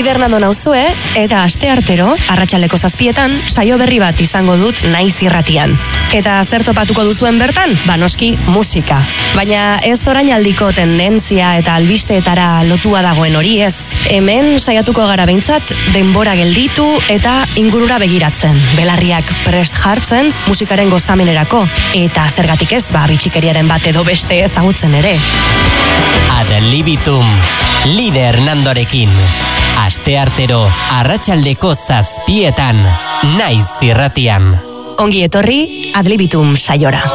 Lider Nando nauzue, eta asteartero, arratsaldeko 7etan, saio berri bat izango dut Naiz irratian. Eta zer topatuko duzuen bertan? Noski, musika. Baina ez orainaldiko tendentzia eta albisteetara lotua dagoen hori ez. Hemen saiatuko gara behintzat denbora gelditu eta ingurura begiratzen. Belarriak prest jartzen musikaren gozamenerako. Eta zergatik ez, bitxikeriaren bat edo beste ezagutzen ere. Ad libitum, Lider Nandorekin. Asteartero, arratsaldeko 7etan, Naiz irratian. Ongi etorri, Ad libitum saiora.